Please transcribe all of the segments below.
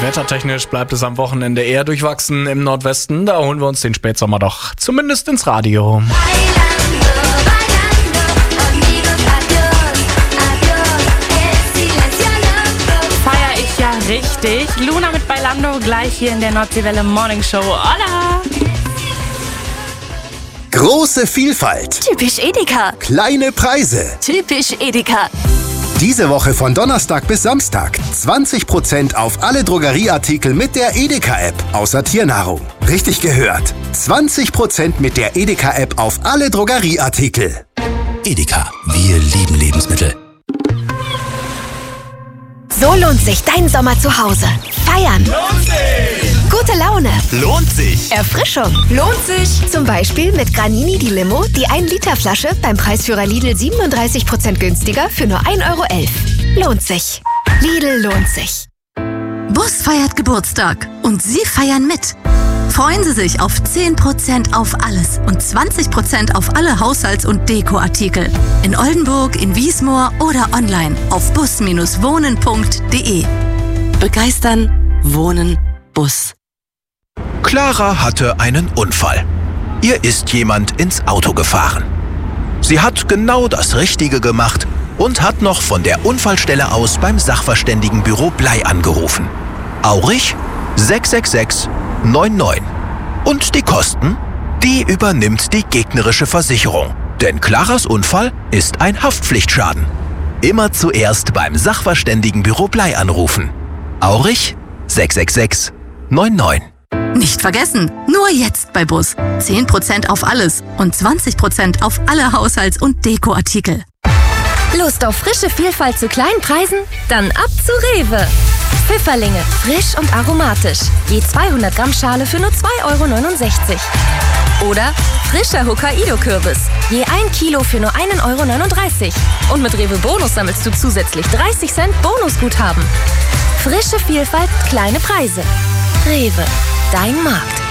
Wettertechnisch bleibt es am Wochenende eher durchwachsen im Nordwesten. Da holen wir uns den Spätsommer doch zumindest ins Radio. Feier ich ja richtig. Luna mit Bailando gleich hier in der Nordseewelle Morning Show. Hola! Große Vielfalt. Typisch Edeka. Kleine Preise. Typisch Edeka. Diese Woche von Donnerstag bis Samstag 20% auf alle Drogerieartikel mit der Edeka-App, außer Tiernahrung. Richtig gehört. 20% mit der Edeka-App auf alle Drogerieartikel. Edeka, wir lieben Lebensmittel. So lohnt sich dein Sommer zu Hause. Feiern. Lohnt sich! Gute Laune. Lohnt sich! Erfrischung. Lohnt sich. Zum Beispiel mit Granini die Limo, die 1-Liter-Flasche beim Preisführer Lidl 37% günstiger für nur 1,11 €. Lohnt sich. Lidl lohnt sich. Bus feiert Geburtstag und Sie feiern mit. Freuen Sie sich auf 10% auf alles und 20% auf alle Haushalts- und Dekoartikel. In Oldenburg, in Wiesmoor oder online auf bus-wohnen.de. Begeistern, wohnen, Bus. Clara hatte einen Unfall. Ihr ist jemand ins Auto gefahren. Sie hat genau das Richtige gemacht und hat noch von der Unfallstelle aus beim Sachverständigenbüro Blei angerufen. Aurich 666 99. Und die Kosten? Die übernimmt die gegnerische Versicherung. Denn Claras Unfall ist ein Haftpflichtschaden. Immer zuerst beim Sachverständigenbüro Blei anrufen. Aurich 666 99. Nicht vergessen, nur jetzt bei Bus. 10% auf alles und 20% auf alle Haushalts- und Dekoartikel. Lust auf frische Vielfalt zu kleinen Preisen? Dann ab zu Rewe. Pfifferlinge, frisch und aromatisch. Je 200 Gramm Schale für nur 2,69 €. Oder frischer Hokkaido-Kürbis. Je 1 Kilo für nur 1,39 €. Und mit Rewe Bonus sammelst du zusätzlich 30 Cent Bonusguthaben. Frische Vielfalt, kleine Preise. Rewe, dein Markt.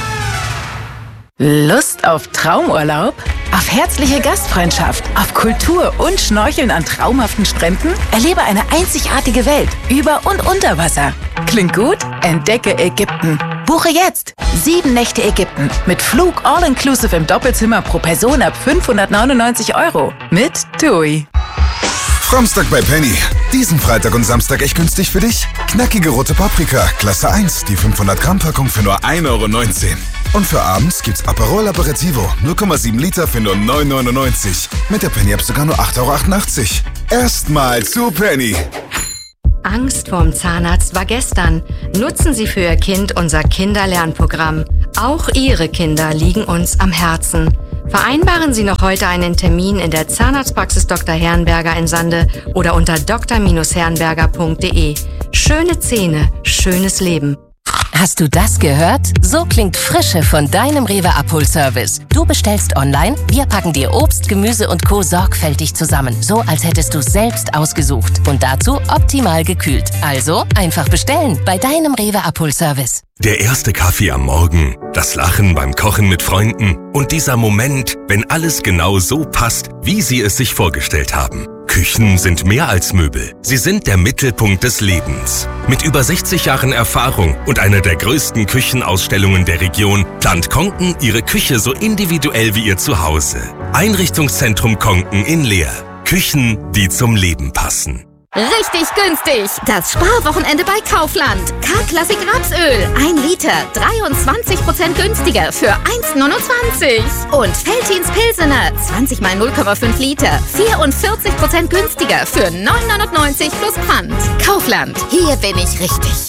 Lust auf Traumurlaub? Auf herzliche Gastfreundschaft, auf Kultur und Schnorcheln an traumhaften Stränden? Erlebe eine einzigartige Welt, über und unter Wasser. Klingt gut? Entdecke Ägypten. Buche jetzt 7 Nächte Ägypten mit Flug all-inclusive im Doppelzimmer pro Person ab 599 € mit TUI. Samstag bei Penny. Diesen Freitag und Samstag echt günstig für dich? Knackige rote Paprika, Klasse 1, die 500 Gramm Packung für nur 1,19 €. Und für abends gibt's Aperol Aperitivo, 0,7 Liter für nur 9,99 €. Mit der Penny App sogar nur 8,88 €. Erstmal zu Penny. Angst vorm Zahnarzt war gestern. Nutzen Sie für Ihr Kind unser Kinderlernprogramm. Auch Ihre Kinder liegen uns am Herzen. Vereinbaren Sie noch heute einen Termin in der Zahnarztpraxis Dr. Herrenberger in Sande oder unter dr-herrenberger.de. Schöne Zähne, schönes Leben. Hast du das gehört? So klingt Frische von deinem Rewe Abholservice. Du bestellst online, wir packen dir Obst, Gemüse und Co. sorgfältig zusammen. So, als hättest du es selbst ausgesucht. Und dazu optimal gekühlt. Also einfach bestellen bei deinem Rewe Abholservice. Der erste Kaffee am Morgen, das Lachen beim Kochen mit Freunden und dieser Moment, wenn alles genau so passt, wie Sie es sich vorgestellt haben. Küchen sind mehr als Möbel. Sie sind der Mittelpunkt des Lebens. Mit über 60 Jahren Erfahrung und einer der größten Küchenausstellungen der Region plant Konken Ihre Küche so individuell wie Ihr Zuhause. Einrichtungszentrum Konken in Leer. Küchen, die zum Leben passen. Richtig günstig! Das Sparwochenende bei Kaufland. K-Klassik Rapsöl. 1 Liter, 23% günstiger für 1,29 €. Und Veltins Pilsener, 20 mal 0,5 Liter, 44% günstiger für 9,99 € plus Pfand. Kaufland, hier bin ich richtig.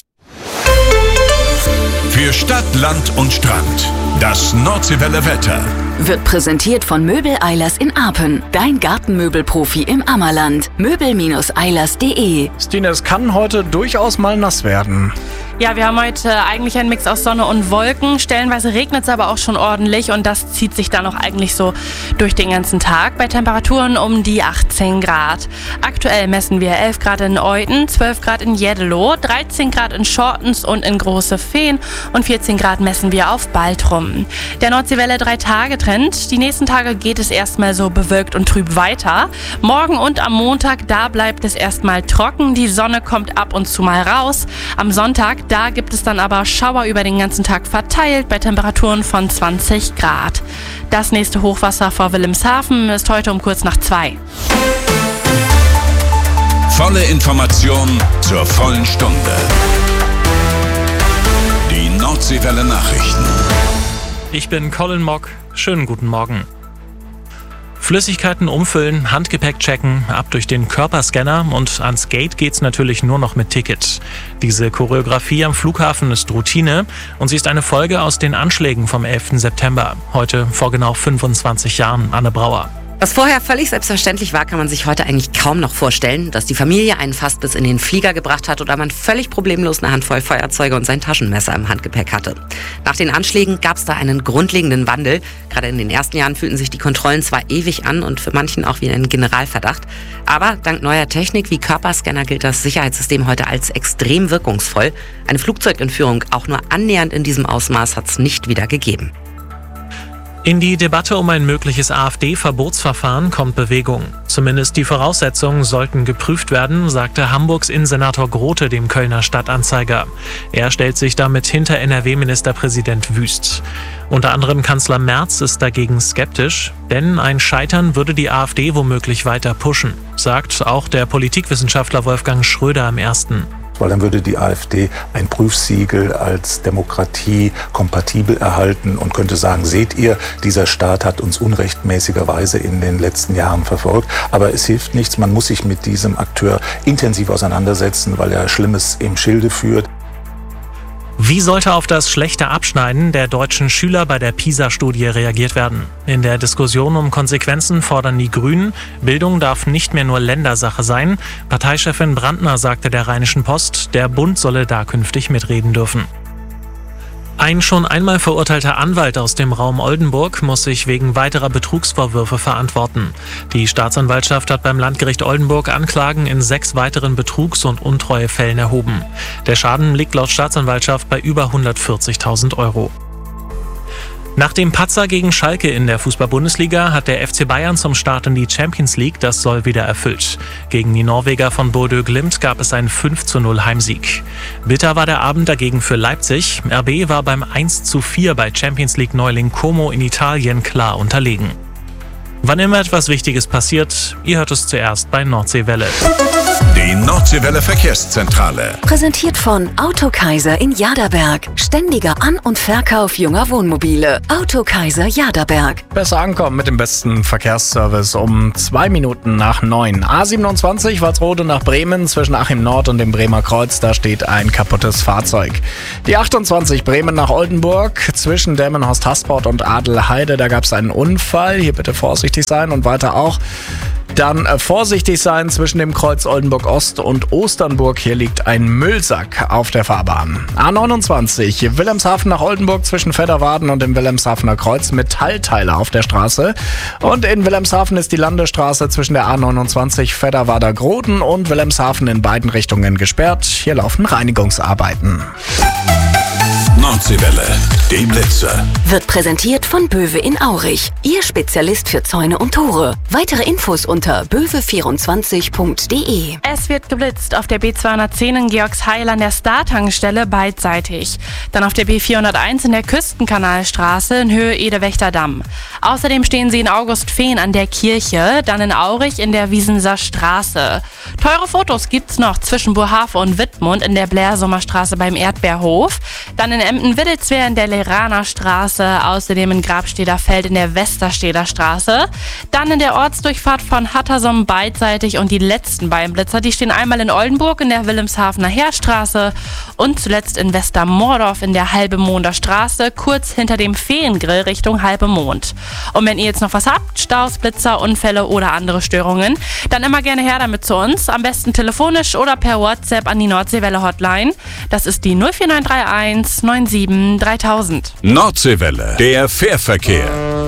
Für Stadt, Land und Strand. Das Nordseewelle Wetter. Wird präsentiert von Möbel Eilers in Apen. Dein Gartenmöbelprofi im Ammerland. Möbel-eilers.de. Stine, es kann heute durchaus mal nass werden. Ja, wir haben heute eigentlich einen Mix aus Sonne und Wolken. Stellenweise regnet es aber auch schon ordentlich und das zieht sich dann auch eigentlich so durch den ganzen Tag bei Temperaturen um die 18 Grad. Aktuell messen wir 11 Grad in Euten, 12 Grad in Jeddeloh, 13 Grad in Schortens und in Große Feen und 14 Grad messen wir auf Baltrum. Der Nordseewelle 3-Tage-Trend. Die nächsten Tage geht es erstmal so bewölkt und trüb weiter. Morgen und am Montag, da bleibt es erstmal trocken. Die Sonne kommt ab und zu mal raus. Am Sonntag, Da gibt es dann aber Schauer über den ganzen Tag verteilt bei Temperaturen von 20 Grad. Das nächste Hochwasser vor Wilhelmshaven ist heute um kurz nach 2. Volle Information zur vollen Stunde. Die Nordseewelle Nachrichten. Ich bin Colin Mock. Schönen guten Morgen. Flüssigkeiten umfüllen, Handgepäck checken, ab durch den Körperscanner und ans Gate geht's natürlich nur noch mit Ticket. Diese Choreografie am Flughafen ist Routine und sie ist eine Folge aus den Anschlägen vom 11. September. Heute vor genau 25 Jahren. Anne Brauer. Was vorher völlig selbstverständlich war, kann man sich heute eigentlich kaum noch vorstellen, dass die Familie einen fast bis in den Flieger gebracht hat oder man völlig problemlos eine Handvoll Feuerzeuge und sein Taschenmesser im Handgepäck hatte. Nach den Anschlägen gab es da einen grundlegenden Wandel. Gerade in den ersten Jahren fühlten sich die Kontrollen zwar ewig an und für manchen auch wie ein Generalverdacht, aber dank neuer Technik wie Körperscanner gilt das Sicherheitssystem heute als extrem wirkungsvoll. Eine Flugzeugentführung auch nur annähernd in diesem Ausmaß hat es nicht wieder gegeben. In die Debatte um ein mögliches AfD-Verbotsverfahren kommt Bewegung. Zumindest die Voraussetzungen sollten geprüft werden, sagte Hamburgs Innensenator Grote dem Kölner Stadtanzeiger. Er stellt sich damit hinter NRW-Ministerpräsident Wüst. Unter anderem Kanzler Merz ist dagegen skeptisch, denn ein Scheitern würde die AfD womöglich weiter pushen, sagt auch der Politikwissenschaftler Wolfgang Schröder im Ersten. Weil dann würde die AfD ein Prüfsiegel als Demokratie kompatibel erhalten und könnte sagen, seht ihr, dieser Staat hat uns unrechtmäßigerweise in den letzten Jahren verfolgt. Aber es hilft nichts, man muss sich mit diesem Akteur intensiv auseinandersetzen, weil er Schlimmes im Schilde führt. Wie sollte auf das schlechte Abschneiden der deutschen Schüler bei der PISA-Studie reagiert werden? In der Diskussion um Konsequenzen fordern die Grünen, Bildung darf nicht mehr nur Ländersache sein. Parteichefin Brandner sagte der Rheinischen Post, der Bund solle da künftig mitreden dürfen. Ein schon einmal verurteilter Anwalt aus dem Raum Oldenburg muss sich wegen weiterer Betrugsvorwürfe verantworten. Die Staatsanwaltschaft hat beim Landgericht Oldenburg Anklagen in 6 weiteren Betrugs- und Untreuefällen erhoben. Der Schaden liegt laut Staatsanwaltschaft bei über 140.000 Euro. Nach dem Patzer gegen Schalke in der Fußball-Bundesliga hat der FC Bayern zum Start in die Champions League das Soll wieder erfüllt. Gegen die Norweger von Bodø Glimt gab es einen 5:0 Heimsieg. Bitter war der Abend dagegen für Leipzig. RB war beim 1:4 bei Champions League-Neuling Como in Italien klar unterlegen. Wann immer etwas Wichtiges passiert, ihr hört es zuerst bei Nordseewelle. Die Nordseewelle Verkehrszentrale. Präsentiert von Autokaiser in Jaderberg. Ständiger An- und Verkauf junger Wohnmobile. Autokaiser Jaderberg. Besser ankommen mit dem besten Verkehrsservice um 2 Minuten nach 9. A27 Walsrode nach Bremen zwischen Achim Nord und dem Bremer Kreuz. Da steht ein kaputtes Fahrzeug. Die 28 Bremen nach Oldenburg zwischen Delmenhorst-Hasport und Adelheide. Da gab es einen Unfall. Hier bitte vorsichtig sein und weiter auch. Dann vorsichtig sein zwischen dem Kreuz Oldenburg Ost und Osternburg. Hier liegt ein Müllsack auf der Fahrbahn. A29 Wilhelmshaven nach Oldenburg zwischen Fedderwarden und dem Wilhelmshavener Kreuz. Metallteile auf der Straße. Und in Wilhelmshaven ist die Landesstraße zwischen der A29 Fedderwarder Groden und Wilhelmshaven in beiden Richtungen gesperrt. Hier laufen Reinigungsarbeiten. Nordseewelle, die Blitzer. Wird präsentiert von Böwe in Aurich. Ihr Spezialist für Zäune und Tore. Weitere Infos unter böwe24.de. Es wird geblitzt auf der B210 in Georgsheil an der Star-Tankstelle beidseitig. Dann auf der B401 in der Küstenkanalstraße in Höhe Ede-Wächter-Damm. Außerdem stehen sie in Augustfehn an der Kirche, dann in Aurich in der Wiesenser Straße. Teure Fotos gibt's noch zwischen Bohave und Wittmund in der Blair-Sommerstraße beim Erdbeerhof. Dann in Emden-Wittelswehr in der Leraner Straße, außerdem in Grabsteder Feld in der Westersteder Straße. Dann in der Ortsdurchfahrt von Hattersom beidseitig und die letzten beiden Blitzer, die stehen einmal in Oldenburg in der Wilhelmshavener Heerstraße und zuletzt in Westermordorf in der Halbemonder Straße, kurz hinter dem Feengrill Richtung Halbemond. Und wenn ihr jetzt noch was habt, Staus, Blitzer, Unfälle oder andere Störungen, dann immer gerne her damit zu uns, am besten telefonisch oder per WhatsApp an die Nordseewelle Hotline. Das ist die 04931 97 3000. Nordseewelle, der Fährverkehr.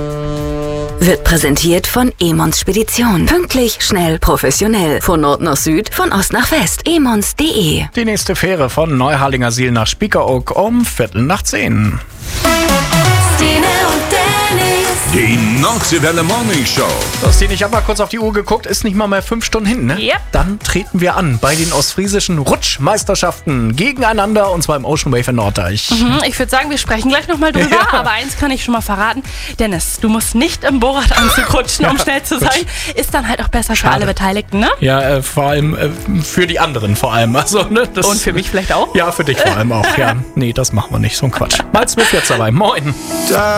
Wird präsentiert von Emons Spedition. Pünktlich, schnell, professionell. Von Nord nach Süd, von Ost nach West. emons.de. Die nächste Fähre von Neuharlingersiel nach Spiekeroog um 9:15. Stine und Dennis. Die Nordseewelle Morning Show. Christine, ich habe mal kurz auf die Uhr geguckt, ist nicht mal mehr 5 Stunden hin, ne? Yep. Dann treten wir an bei den ostfriesischen Rutschmeisterschaften gegeneinander, und zwar im Ocean Wave in Norddeich. Ich würde sagen, wir sprechen gleich nochmal drüber, aber eins kann ich schon mal verraten. Dennis, du musst nicht im Bohrradanzug rutschen, um schnell zu sein. Ist dann halt auch besser für alle Beteiligten, ne? Ja, vor allem für die anderen vor allem. Also, ne, das, und für mich vielleicht auch? Ja, für dich vor allem auch. Ja, nee, das machen wir nicht, so ein Quatsch. Malz mit jetzt dabei. Moin.